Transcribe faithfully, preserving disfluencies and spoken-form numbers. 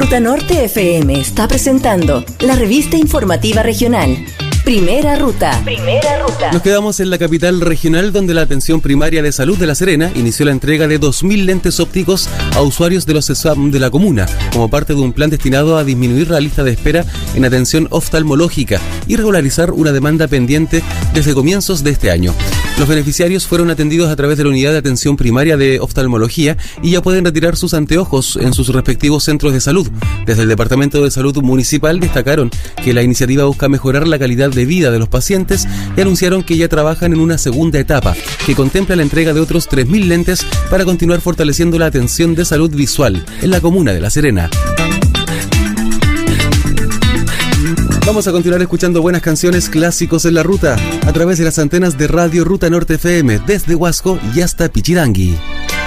Ruta Norte F M está presentando la revista informativa regional. Primera Ruta. Primera Ruta. Nos quedamos en la capital regional, donde la atención primaria de salud de La Serena inició la entrega de dos mil lentes ópticos a usuarios de los C E S A M de la comuna, como parte de un plan destinado a disminuir la lista de espera en atención oftalmológica y regularizar una demanda pendiente desde comienzos de este año. Los beneficiarios fueron atendidos a través de la unidad de atención primaria de oftalmología y ya pueden retirar sus anteojos en sus respectivos centros de salud. Desde el Departamento de Salud Municipal destacaron que la iniciativa busca mejorar la calidad de vida de los pacientes y anunciaron que ya trabajan en una segunda etapa que contempla la entrega de otros tres mil lentes para continuar fortaleciendo la atención de salud visual en la comuna de La Serena. Vamos a continuar escuchando buenas canciones, clásicos en la ruta, a través de las antenas de Radio Ruta Norte F M, desde Huasco y hasta Pichidangui.